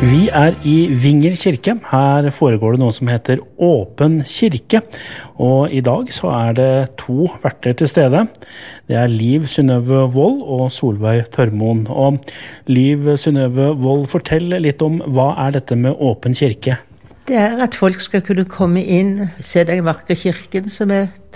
Vi i Vinger kirke. Her foregår det noe som heter Åpen kirke. Og i dag så det 2 verter til stede. Det Liv Synnøve Wold og Solveig Tørmoen. Og Liv Synnøve Wold, fortell litt om hva dette med Åpen kirke? Det at folk skal kunne komme inn, se den vakre kirken som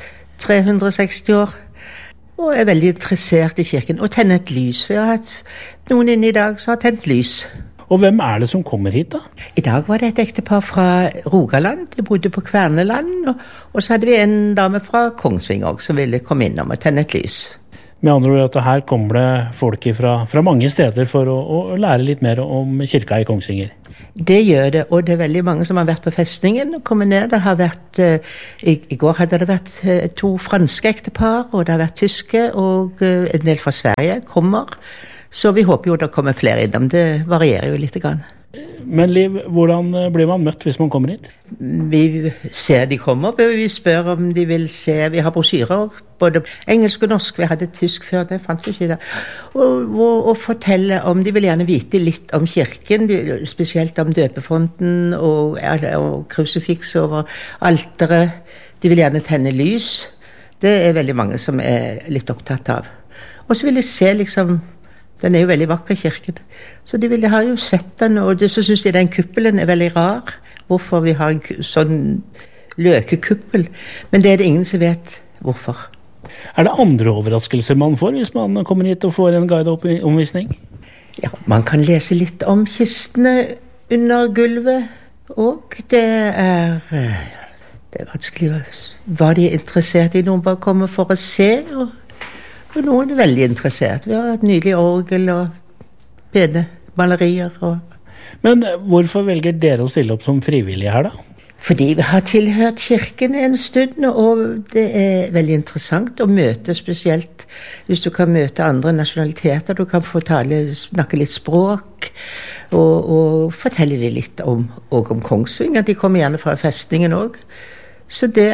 360 år, og veldig interessert i kirken, og tenne et lys. For jeg har hatt noen inne i dag som har tent lys. Og hvem det som kommer hit da? I dag var det et ektepar fra Rogaland, de bodde på Kverneland, og så hadde vi en dame fra Kongsvinger også, som ville komme innom og tenne et lys. Med andre ord at her kommer det folk fra mange steder for å lære litt mer om kirka i Kongsvinger. Det gjør det, og det veldig mange som har vært på festningen og kommet ned. Det har vært, i går hadde det vært 2 franske ektepar, og det har vært tyske, og en del fra Sverige kommer. Så vi håper jo det kommer flere innom. Det varierer jo litt grann. Men Liv, hvordan blir man møtt hvis man kommer hit? Vi ser de kommer, vi spør om de vil se. Vi har brosjyrer, både engelsk og norsk. Vi hadde tysk før, det fant vi ikke da. Og fortelle om, de vil gjerne vite litt om kirken, spesielt om døpefonten og krusifiks over alteret. De vil gjerne tenne lys. Det veldig mange som litt opptatt av. Og så vil de se liksom, den jo veldig vakker kirken, så de har jo sett den, og så synes jeg den kuppelen veldig rar, hvorfor vi har en sånn løkekuppel, men det det ingen som vet hvorfor. Det andre overraskelser man får hvis man kommer hit og får en guideomvisning? Ja, man kan lese litt om kistene under gulvet, og det vanskelig. Hva de interessert i, noen bare kommer for å se, og noen veldig interessert. Vi har et nydelig orgel og pene malerier. Men hvorfor velger dere å stille opp som frivillige her da? Fordi vi har tilhørt kirken en stund, og det veldig interessant å møte, spesielt hvis du kan møte andre nasjonaliteter. Du kan få snakke litt språk, og fortelle dem litt om Kongsvinger. De kommer gjerne fra festningen også. Så det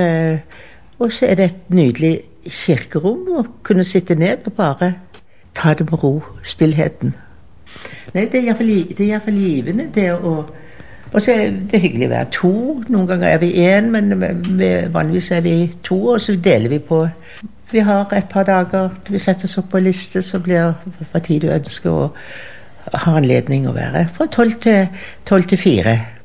og så det et nydelig kirkerom, og kunne sitte ned og bare ta det med ro, stillheten. Nei, det i hvert fall givende, det og så det hyggelig å være 2. Noen ganger vi 1, men vanligvis vi 2, og så deler vi på. Vi har et par dager, vi setter oss opp på liste, så blir hva tid du ønsker å ha anledning å være, fra 12 til 4.